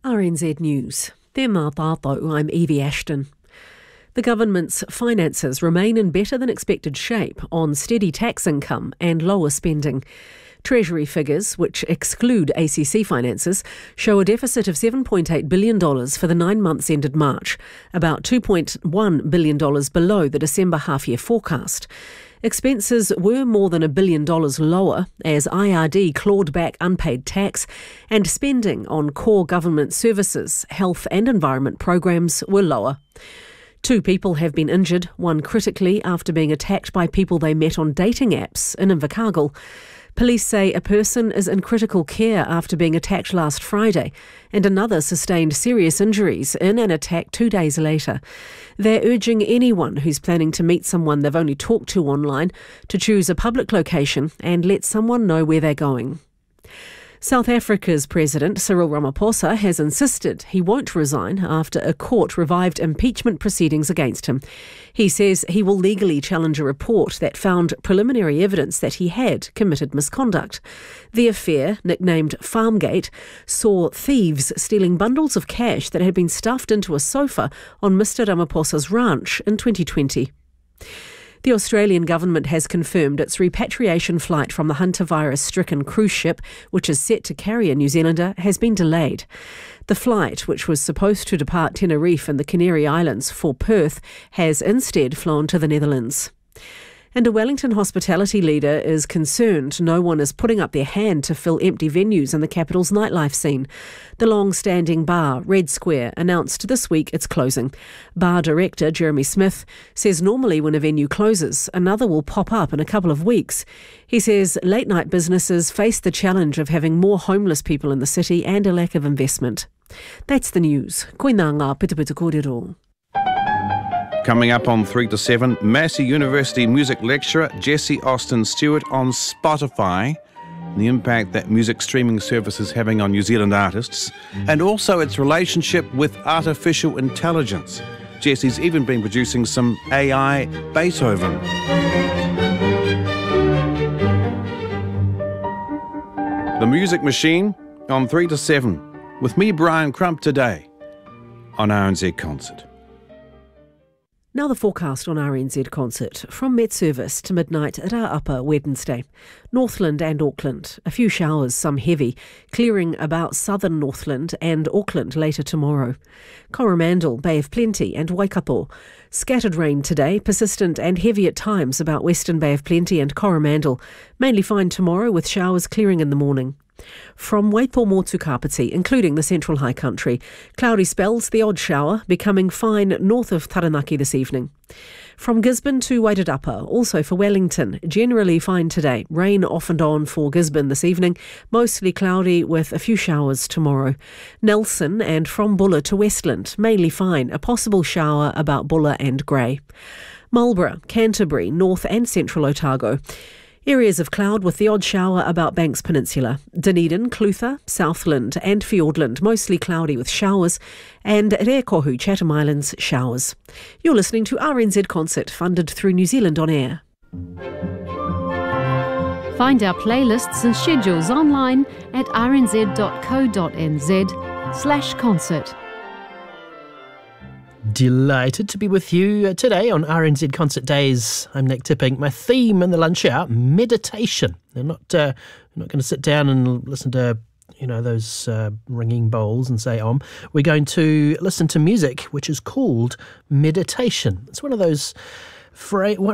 RNZ News. Te mā tātou, I'm Evie Ashton. The government's finances remain in better than expected shape on steady tax income and lower spending. Treasury figures, which exclude ACC finances, show a deficit of $7.8 billion for the 9 months ended March, about $2.1 billion below the December half-year forecast. Expenses were more than $1 billion lower as IRD clawed back unpaid tax, and spending on core government services, health and environment programs were lower. 2 people have been injured, one critically after being attacked by people they met on dating apps in Invercargill. Police say a person is in critical care after being attacked last Friday, and another sustained serious injuries in an attack 2 days later. They're urging anyone who's planning to meet someone they've only talked to online to choose a public location and let someone know where they're going. South Africa's President Cyril Ramaphosa has insisted he won't resign after a court revived impeachment proceedings against him. He says he will legally challenge a report that found preliminary evidence that he had committed misconduct. The affair, nicknamed Farmgate, saw thieves stealing bundles of cash that had been stuffed into a sofa on Mr Ramaphosa's ranch in 2020. The Australian government has confirmed its repatriation flight from the hantavirus-stricken cruise ship, which is set to carry a New Zealander, has been delayed. The flight, which was supposed to depart Tenerife and the Canary Islands for Perth, has instead flown to the Netherlands. And a Wellington hospitality leader is concerned no one is putting up their hand to fill empty venues in the capital's nightlife scene. The long-standing bar, Red Square, announced this week it's closing. Bar director Jeremy Smith says normally when a venue closes, another will pop up in a couple of weeks. He says late-night businesses face the challenge of having more homeless people in the city and a lack of investment. That's the news. Koina ngā pitupitu kōrero. Coming up on 3 to 7, Massey University music lecturer Jessie Austin Stewart on Spotify, the impact that music streaming service is having on New Zealand artists, and also its relationship with artificial intelligence. Jessie's even been producing some AI Beethoven. The Music Machine on 3 to 7, with me, Brian Crump, today on RNZ Concert. Now the forecast on RNZ Concert. From Met Service to midnight at our upper Wednesday. Northland and Auckland. A few showers, some heavy, clearing about southern Northland and Auckland later tomorrow. Coromandel, Bay of Plenty and Waikato. Scattered rain today, persistent and heavy at times about Western Bay of Plenty and Coromandel. Mainly fine tomorrow with showers clearing in the morning. From Waipomo to Kapiti, including the Central High Country, cloudy spells, the odd shower, becoming fine north of Taranaki this evening. From Gisborne to Wairarapa, also for Wellington, generally fine today. Rain off and on for Gisborne this evening, mostly cloudy with a few showers tomorrow. Nelson and from Buller to Westland, mainly fine, a possible shower about Buller and Grey. Marlborough, Canterbury, North and Central Otago. Areas of cloud with the odd shower about Banks Peninsula. Dunedin, Clutha, Southland and Fiordland, mostly cloudy with showers. And Rekohu, Chatham Islands, showers. You're listening to RNZ Concert, funded through New Zealand On Air. Find our playlists and schedules online at rnz.co.nz/concert. Delighted to be with you today on RNZ Concert Days. I'm Nick Tipping. My theme in the lunch hour, meditation. I'm not going to sit down and listen to, those ringing bowls and say om. We're going to listen to music which is called meditation. It's one of those